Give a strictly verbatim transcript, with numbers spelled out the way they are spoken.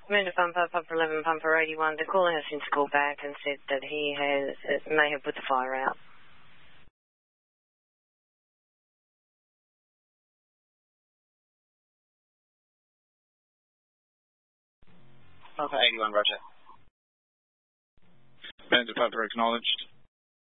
Amanda Pumper, Pumper eleven, Pumper eighty-one. The caller has since called back and said that he has uh, may have put the fire out. Pumper eighty-one, roger. Amanda Pumper acknowledged.